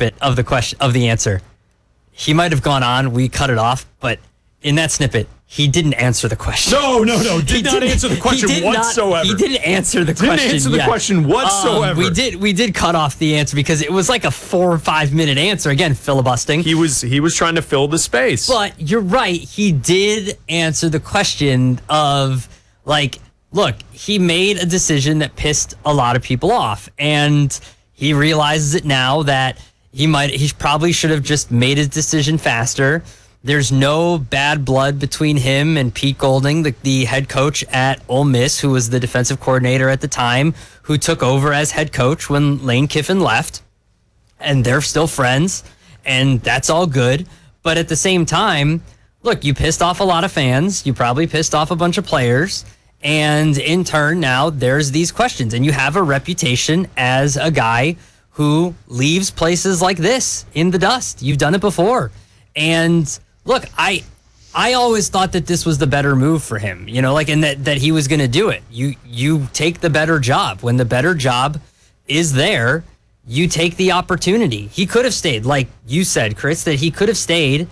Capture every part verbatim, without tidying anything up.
snippet of the question of the answer. He might have gone on. We cut it off, but in that snippet, he didn't answer the question. No, no, no. Did not answer the question he whatsoever. Not, he didn't answer the didn't question. Didn't answer the yet. question whatsoever. Um, we did. We did cut off the answer because it was like a four or five minute answer. Again, filibustering. He was he was trying to fill the space. But you're right. He did answer the question of like, look, he made a decision that pissed a lot of people off, and he realizes it now that he might. He probably should have just made his decision faster. There's no bad blood between him and Pete Golding, the, the head coach at Ole Miss, who was the defensive coordinator at the time, who took over as head coach when Lane Kiffin left. And they're still friends, and that's all good. But at the same time, look, you pissed off a lot of fans. You probably pissed off a bunch of players. And in turn, now there's these questions. And you have a reputation as a guy who leaves places like this in the dust. You've done it before. And look, I I always thought that this was the better move for him, you know, like, and that, that he was going to do it. You you take the better job. When the better job is there, you take the opportunity. He could have stayed, like you said, Chris, that he could have stayed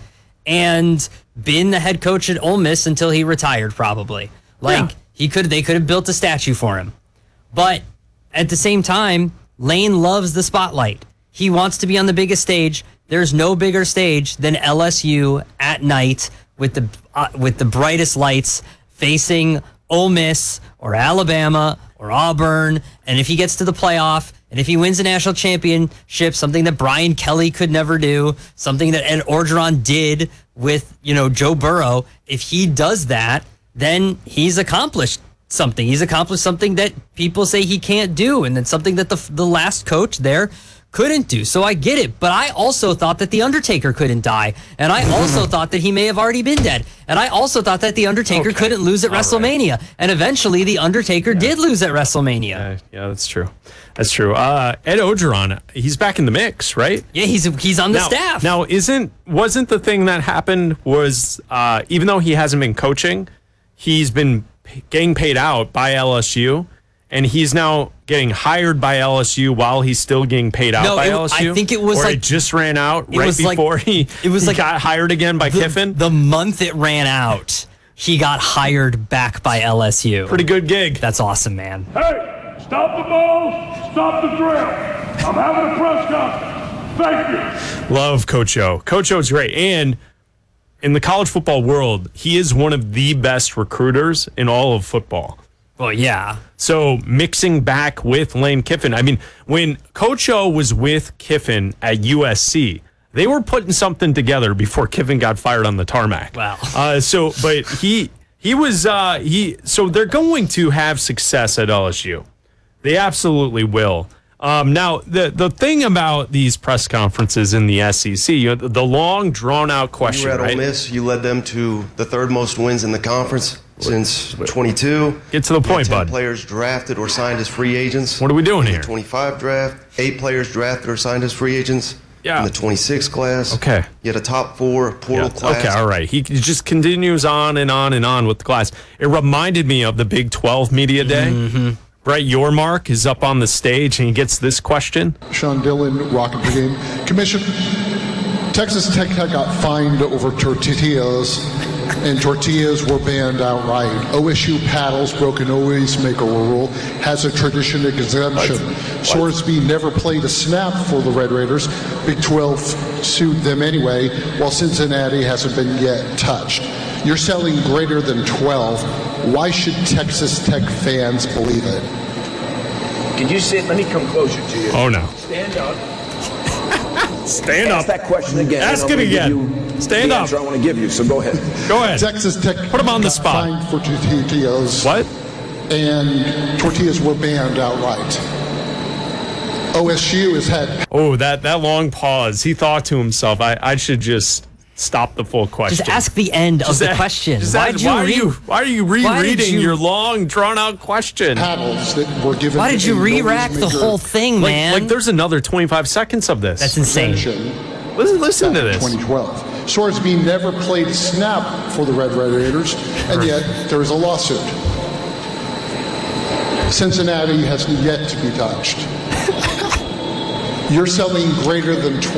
and been the head coach at Ole Miss until he retired, probably. Like, yeah. he could they could have built a statue for him. But at the same time, Lane loves the spotlight. He wants to be on the biggest stage. There's no bigger stage than L S U at night with the uh, with the brightest lights facing Ole Miss or Alabama or Auburn. And if he gets to the playoff and if he wins a national championship, something that Brian Kelly could never do, something that Ed Orgeron did with, you know, Joe Burrow, if he does that, then he's accomplished something. He's accomplished something that people say he can't do, and then something that the the last coach there couldn't do. So I get it, but I also thought that The Undertaker couldn't die, and I also thought that he may have already been dead, and I also thought that The Undertaker okay. couldn't lose at All WrestleMania, right. and eventually The Undertaker yeah. did lose at WrestleMania. Yeah, yeah, that's true. That's true. Uh, Ed Orgeron, he's back in the mix, right? Yeah, he's he's on the now, staff. Now, isn't wasn't the thing that happened was uh, even though he hasn't been coaching, he's been p- getting paid out by L S U. And he's now getting hired by L S U while he's still getting paid out no, by it, L S U? I think it was or like... it just ran out right before like, he, it was he like got hired again by the, Kiffin? The month it ran out, he got hired back by L S U. Pretty good gig. That's awesome, man. Hey, stop the ball, stop the drill. I'm having a press conference. Thank you. Love Coach O. Coach O's great. And in the college football world, he is one of the best recruiters in all of football. Well, yeah. So mixing back with Lane Kiffin. I mean, when Coach O was with Kiffin at U S C, they were putting something together before Kiffin got fired on the tarmac. Wow. Uh, so, but he he was uh, he. So they're going to have success at L S U. They absolutely will. Um, now, the the thing about these press conferences in the S E C, you know, the, the long drawn out question. You were at right? Ole Miss. You led them to the third most wins in the conference since twenty-two. Get to the point, ten bud. Players drafted or signed as free agents. What are we doing here? The twenty-five draft. Eight players drafted or signed as free agents. Yeah. In the twenty-six class. Okay. You had a top four portal yeah. class. Okay, all right. He just continues on and on and on with the class. It reminded me of the Big twelve Media Day. Mm-hmm. Brett Yormark is up on the stage and he gets this question. Sean Dillon, Rocket Brigade. Commission, Texas Tech got fined over tortillas, and tortillas were banned outright. O S U paddles broke an always make a rule, has a tradition exemption. Sorsby never played a snap for the Red Raiders. Big twelve sued them anyway, while Cincinnati hasn't been yet touched. You're selling greater than twelve. Why should Texas Tech fans believe it? Can you sit? Let me come closer to you. Oh, no. Stand up. Stand Ask up. that question again. Ask it again. Stand the up. answer I want to give you, so go ahead. Go ahead. Texas Tech Put him on the got spot. fined for tortillas. What? And tortillas were banned outright. O S U has had... Oh, that, that long pause. He thought to himself, I, I should just stop the full question. Just ask the end Just of the ask, question. Just Why ask, did you why, are read, you, why are you rereading you, your long, drawn-out question? paddles that were given. Why did you a re-rack the noise whole thing, Like, man? like there's another twenty-five seconds of this. That's insane. Listen, listen to this. twenty twelve. Sorsby never played a snap for the Red Red Raiders, and yet there is a lawsuit. Cincinnati has yet to be touched. You're selling greater than